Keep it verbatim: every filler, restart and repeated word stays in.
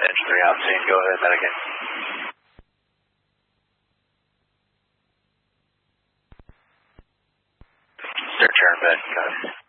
engine three out, scene, go ahead, that again. Start turn bed, got it.